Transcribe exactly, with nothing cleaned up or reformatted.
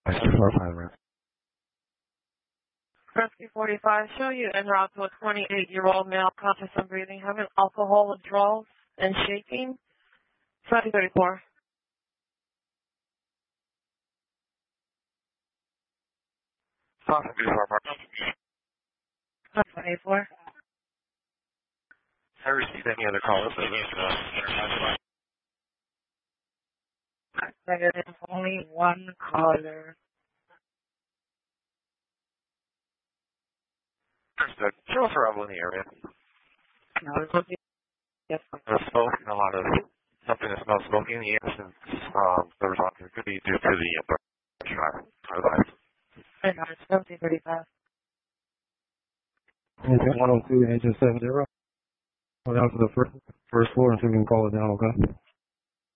four five, right? Rescue forty-five, show you en route to a twenty-eight-year-old male conscious and breathing, having alcohol withdrawals and shaking. seven thirty-four. seven thirty-four. seven twenty-four. I received any other calls? There is only one caller. Understood. Show us around in the area. No, this will be yes. There's smoking, a lot of something that smells smoky in the air since um, there was it could be due to the uh, otherwise. I know, it's seventeen thirty-five. one oh two, engine seven zero. Go down to the first, first floor and see if we can call it down, okay?